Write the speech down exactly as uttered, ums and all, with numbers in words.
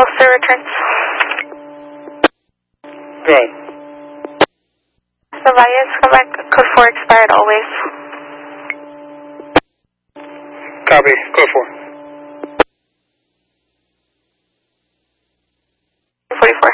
Holster returns. Go ahead. Zavayas, come back. Code four expired always. Copy. Code four. forty-four.